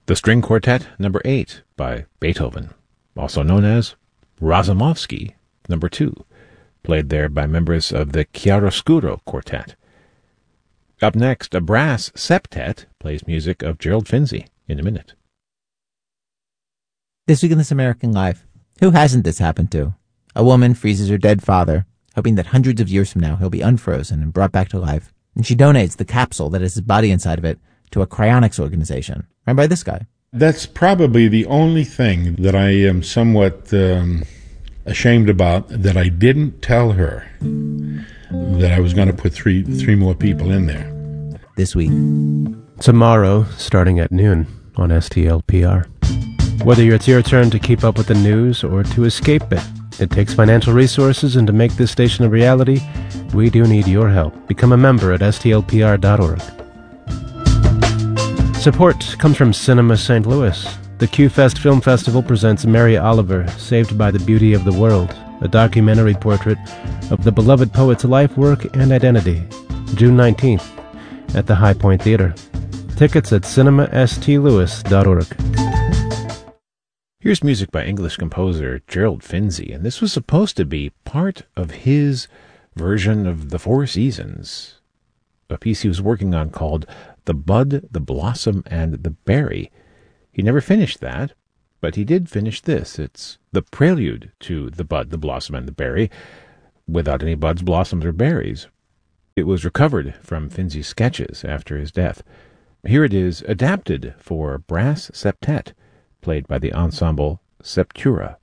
The String Quartet Number 8 by Beethoven, also known as Razumovsky Number 2, played there by members of the Chiaroscuro Quartet. Up next, a brass septet plays music of Gerald Finzi in a minute. This week in This American Life, who hasn't this happened to? A woman freezes her dead father, hoping that hundreds of years from now he'll be unfrozen and brought back to life, and she donates the capsule that has his body inside of it to a cryonics organization, run by this guy. That's probably the only thing that I am somewhat ashamed about, that I didn't tell her that I was going to put three more people in there. This week. Tomorrow, starting at noon on STLPR. Whether it's your turn to keep up with the news or to escape it, it takes financial resources, and to make this station a reality, we do need your help. Become a member at stlpr.org. Support comes from Cinema St. Louis. The Q-Fest Film Festival presents Mary Oliver, Saved by the Beauty of the World, a documentary portrait of the beloved poet's life, work, and identity. June 19th at the High Point Theater. Tickets at cinemastlewis.org. Here's music by English composer Gerald Finzi, and this was supposed to be part of his version of The Four Seasons, a piece he was working on called The Bud, the Blossom, and the Berry. He never finished that, but he did finish this. It's the prelude to The Bud, the Blossom, and the Berry, without any buds, blossoms, or berries. It was recovered from Finzi's sketches after his death. Here it is, adapted for brass septet, played by the ensemble Septura.